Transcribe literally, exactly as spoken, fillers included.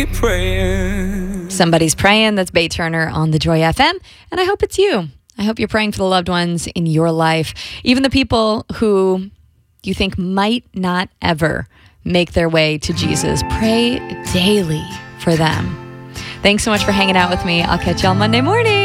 be praying. Somebody's Praying. That's Bay Turner on the Joy F M. And I hope it's you. I hope you're praying for the loved ones in your life, even the people who you think might not ever make their way to Jesus. Pray daily for them. Thanks so much for hanging out with me. I'll catch you all Monday morning.